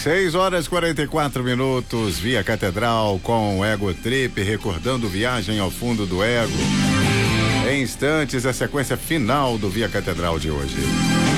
6h44, Via Catedral com Ego Trip, recordando viagem ao fundo do ego. Em instantes, a sequência final do Via Catedral de hoje.